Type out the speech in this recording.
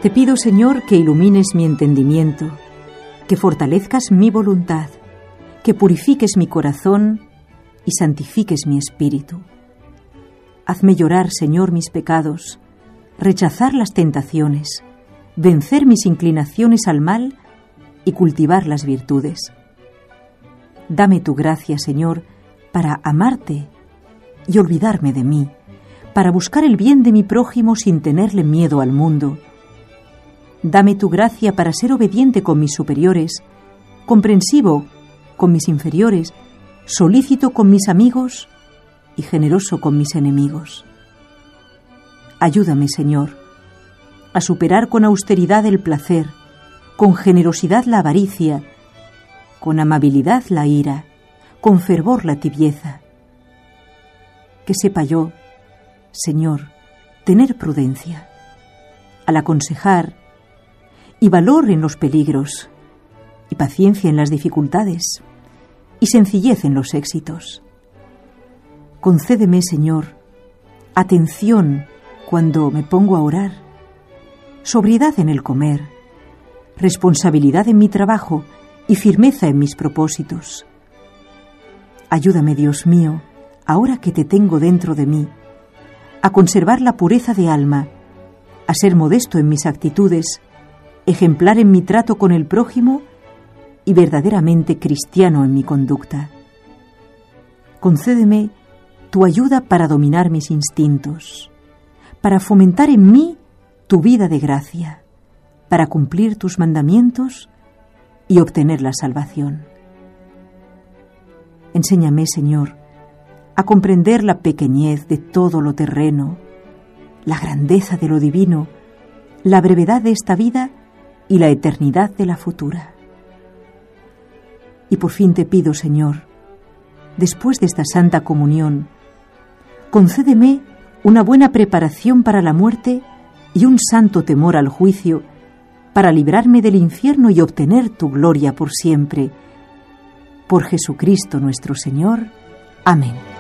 Te pido, Señor, que ilumines mi entendimiento, que fortalezcas mi voluntad, que purifiques mi corazón y santifiques mi espíritu. Hazme llorar, Señor, mis pecados, rechazar las tentaciones, vencer mis inclinaciones al mal y cultivar las virtudes. Dame tu gracia, Señor, para amarte y olvidarme de mí, para buscar el bien de mi prójimo sin tenerle miedo al mundo. Dame tu gracia para ser obediente con mis superiores, comprensivo con mis inferiores, solícito con mis amigos y generoso con mis enemigos. Ayúdame, Señor, a superar con austeridad el placer, con generosidad la avaricia, con amabilidad la ira, con fervor la tibieza. Que sepa yo, Señor, tener prudencia al aconsejar y valor en los peligros y paciencia en las dificultades y sencillez en los éxitos. Concédeme, Señor, atención cuando me pongo a orar, sobriedad en el comer, responsabilidad en mi trabajo y firmeza en mis propósitos. Ayúdame, Dios mío, ahora que te tengo dentro de mí, a conservar la pureza de alma, a ser modesto en mis actitudes, ejemplar en mi trato con el prójimo y verdaderamente cristiano en mi conducta. Concédeme tu ayuda para dominar mis instintos, para fomentar en mí tu vida de gracia, para cumplir tus mandamientos y obtener la salvación. Enséñame, Señor, a comprender la pequeñez de todo lo terreno, la grandeza de lo divino, la brevedad de esta vida y la eternidad de la futura. Y por fin te pido, Señor, después de esta santa comunión, concédeme una buena preparación para la muerte y un santo temor al juicio, para librarme del infierno y obtener tu gloria por siempre. Por Jesucristo nuestro Señor. Amén.